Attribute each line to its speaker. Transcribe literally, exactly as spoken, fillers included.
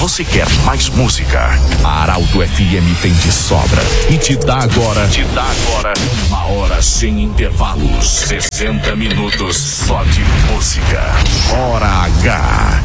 Speaker 1: Você quer mais música? A Arauto F M tem de sobra e te dá agora, te dá agora uma hora sem intervalos, sessenta minutos só de música. Hora H.